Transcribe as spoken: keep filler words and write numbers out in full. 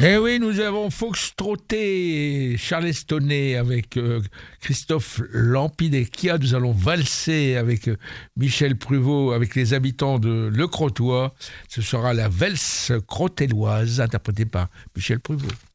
Eh oui, nous avons foxtrotté Charlestonais avec euh, Christophe Lampidekia. Nous allons valser avec euh, Michel Pruvot, avec les habitants de Le Crotoy. Ce sera la valse crotelloise, interprétée par Michel Pruvot.